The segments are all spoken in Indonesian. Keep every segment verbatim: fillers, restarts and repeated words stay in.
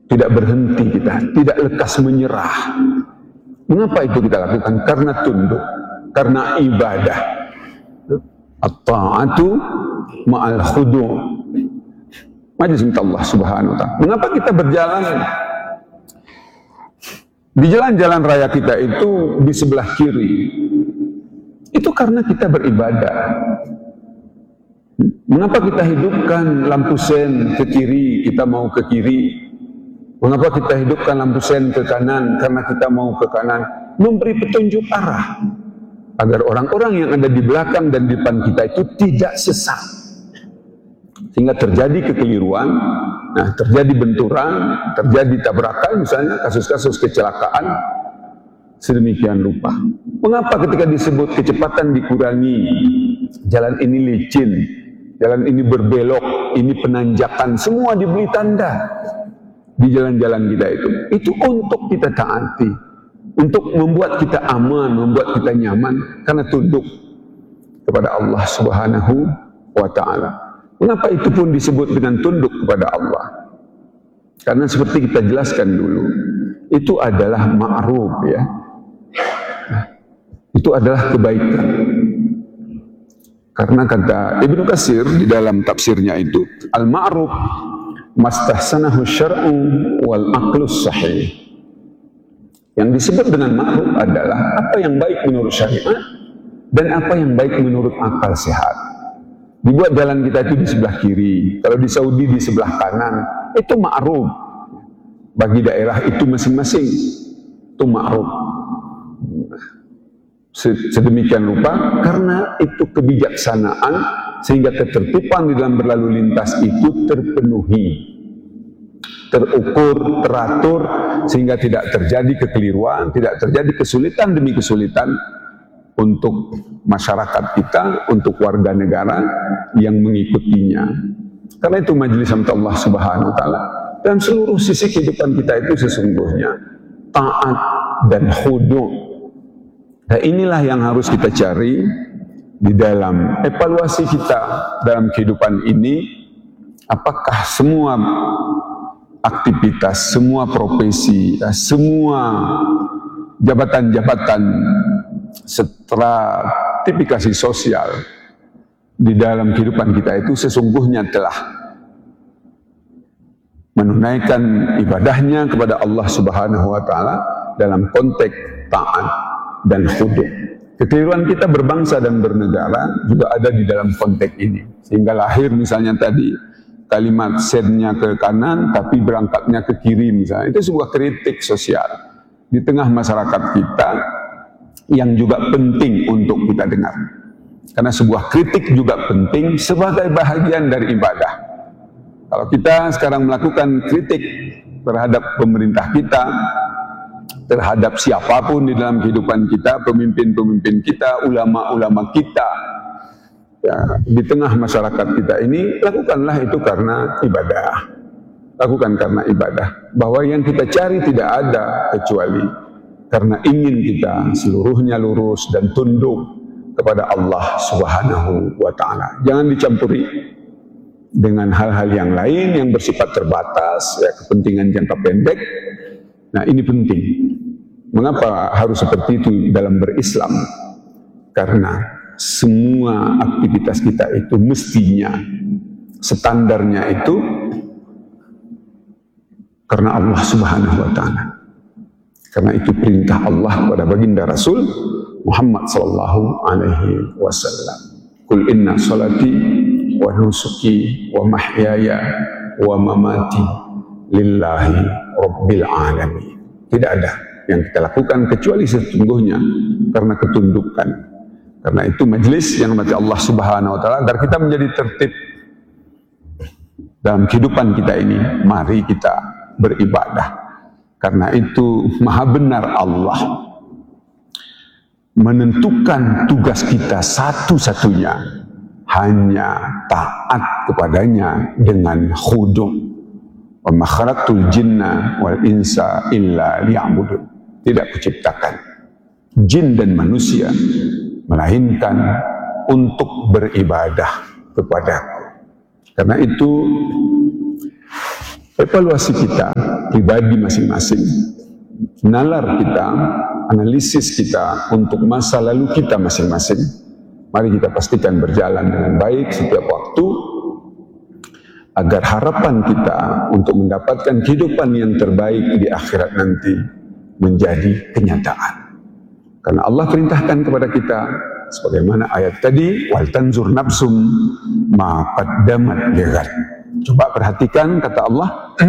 tidak berhenti kita, tidak lekas menyerah. Mengapa itu kita lakukan? Karena tunduk, karena ibadah. At-ta'atu ma'al khudu'. Majlis minta Allah subhanahu wa ta'ala. Mengapa kita berjalan di jalan-jalan raya kita itu di sebelah kiri? Itu karena kita beribadah. Mengapa kita hidupkan lampu sen ke kiri, kita mau ke kiri? Mengapa kita hidupkan lampu sen ke kanan? Karena kita mau ke kanan. Memberi petunjuk arah agar orang-orang yang ada di belakang dan di depan kita itu tidak sesat, sehingga terjadi kekeliruan, nah terjadi benturan, terjadi tabrakan, misalnya kasus-kasus kecelakaan sedemikian rupa. Mengapa ketika disebut kecepatan dikurangi, jalan ini licin, jalan ini berbelok, ini penanjakan, semua diberi tanda di jalan-jalan kita itu. Itu untuk kita taati, untuk membuat kita aman, membuat kita nyaman, karena tunduk kepada Allah subhanahu wa ta'ala. Mengapa itu pun disebut dengan tunduk kepada Allah? Karena seperti kita jelaskan dulu, itu adalah ma'ruf, ya. Nah, itu adalah kebaikan. Karena kata Ibnu Katsir di dalam tafsirnya itu, al-ma'ruf mastahsanahu syar'u wal aqlus sahih. Yang disebut dengan ma'ruf adalah apa yang baik menurut syariat dan apa yang baik menurut akal sehat. Dibuat jalan kita itu di sebelah kiri, kalau di Saudi di sebelah kanan, itu ma'ruf. Bagi daerah itu masing-masing, itu ma'ruf. Sedemikian rupa, karena itu kebijaksanaan, sehingga ketertiban di dalam berlalu lintas itu terpenuhi, terukur, teratur, sehingga tidak terjadi kekeliruan, tidak terjadi kesulitan demi kesulitan untuk masyarakat kita, untuk warga negara yang mengikutinya. Karena itu majelis Allah subhanahu wa ta'ala, dan seluruh sisi kehidupan kita itu sesungguhnya taat dan khudu'. Nah, inilah yang harus kita cari di dalam evaluasi kita dalam kehidupan ini. Apakah semua aktivitas, semua profesi, semua jabatan-jabatan stratifikasi sosial di dalam kehidupan kita itu sesungguhnya telah menunaikan ibadahnya kepada Allah subhanahu wa ta'ala dalam konteks taat dan khudu'. Kekeliruan kita berbangsa dan bernegara juga ada di dalam konteks ini, sehingga lahir misalnya tadi kalimat sennya ke kanan tapi berangkatnya ke kiri misalnya. Itu sebuah kritik sosial di tengah masyarakat kita yang juga penting untuk kita dengar, karena sebuah kritik juga penting sebagai bahagian dari ibadah. Kalau kita sekarang melakukan kritik terhadap pemerintah kita, terhadap siapapun di dalam kehidupan kita, pemimpin-pemimpin kita, ulama-ulama kita, ya, di tengah masyarakat kita ini, lakukanlah itu karena ibadah. Lakukan karena ibadah. Bahwa yang kita cari tidak ada kecuali karena ingin kita seluruhnya lurus dan tunduk kepada Allah subhanahu wa ta'ala. Jangan dicampuri dengan hal-hal yang lain yang bersifat terbatas, ya, kepentingan jangka pendek. Nah, ini penting. Mengapa harus seperti itu dalam berislam? Karena semua aktivitas kita itu mestinya standarnya itu karena Allah subhanahu wa ta'ala. Karena itu perintah Allah kepada baginda Rasul Muhammad sallallahu alaihi wasallam. Qul inna salati wa nusuki wa mahyaya wa mamati lillahi rabbil alamin. Tidak ada yang kita lakukan kecuali sesungguhnya karena ketundukan. Karena itu majelis yang mati Allah subhanahu wa ta'ala agar kita menjadi tertib dalam kehidupan kita ini. Mari kita beribadah. Karena itu maha benar Allah menentukan tugas kita satu-satunya hanya taat kepadanya dengan khudu'. Wa ma khalaqtul jinna wal insa illa liya'budun. Tidak kuciptakan jin dan manusia melainkan untuk beribadah kepadaku. Karena itu evaluasi kita pribadi masing-masing, nalar kita, analisis kita untuk masa lalu kita masing-masing. Mari kita pastikan berjalan dengan baik setiap waktu, agar harapan kita untuk mendapatkan kehidupan yang terbaik di akhirat nanti menjadi kenyataan. Karena Allah perintahkan kepada kita, sebagaimana ayat tadi, wal tanzur nafsum ma qaddamat lighad. Coba perhatikan, kata Allah,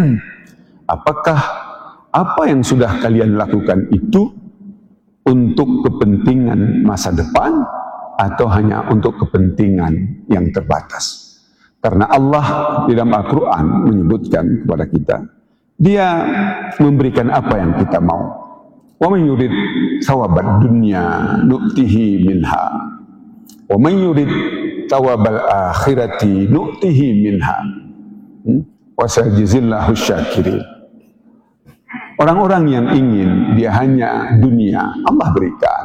apakah apa yang sudah kalian lakukan itu untuk kepentingan masa depan atau hanya untuk kepentingan yang terbatas? Karena Allah di dalam Al-Quran menyebutkan kepada kita, Dia memberikan apa yang kita mau. Wa man yurid thawabad dunya nu'tihi minha wa man yurid thawabal akhirati nu'tihi minha wa sayajzillahu syakirin. Orang-orang yang ingin dia hanya dunia, Allah berikan.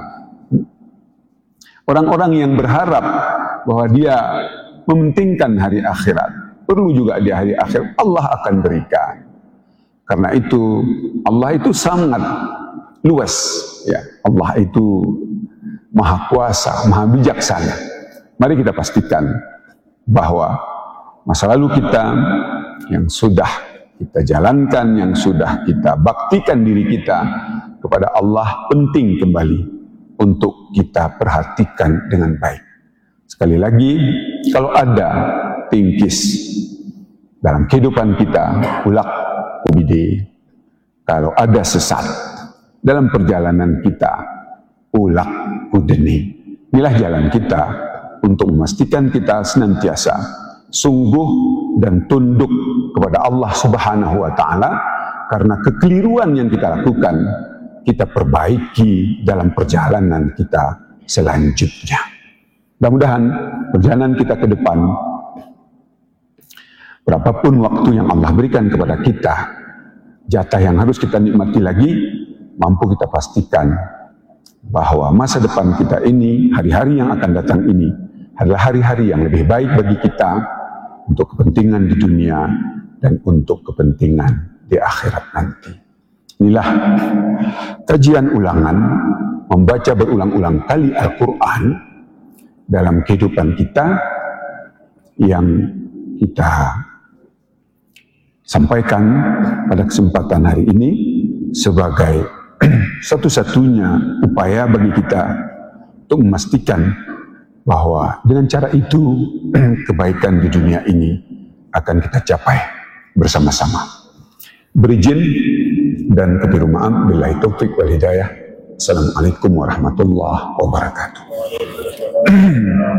Orang-orang yang berharap bahwa dia mementingkan hari akhirat, perlu juga di hari akhirat, Allah akan berikan. Karena itu Allah itu sangat luas, ya. Allah itu maha kuasa, maha bijaksana. Mari kita pastikan bahwa masa lalu kita yang sudah kita jalankan, yang sudah kita baktikan diri kita kepada Allah, penting kembali untuk kita perhatikan dengan baik. Sekali lagi, kalau ada tingkis dalam kehidupan kita, ulak ubide. Kalau ada sesat dalam perjalanan kita, ulak udeni. Inilah jalan kita untuk memastikan kita senantiasa sungguh dan tunduk kepada Allah Subhanahu wa Ta'ala, karena kekeliruan yang kita lakukan kita perbaiki dalam perjalanan kita selanjutnya. Mudah-mudahan perjalanan kita ke depan, berapapun waktu yang Allah berikan kepada kita, jatah yang harus kita nikmati lagi, mampu kita pastikan bahwa masa depan kita ini, hari-hari yang akan datang ini, adalah hari-hari yang lebih baik bagi kita untuk kepentingan di dunia dan untuk kepentingan di akhirat nanti. Inilah kajian ulangan, membaca berulang-ulang kali Al-Quran dalam kehidupan kita, yang kita sampaikan pada kesempatan hari ini sebagai satu-satunya upaya bagi kita untuk memastikan bahwa dengan cara itu kebaikan di dunia ini akan kita capai bersama-sama. Berizin dan kebiri maaf, billahi taufiq wal hidayah. Assalamualaikum warahmatullahi wabarakatuh.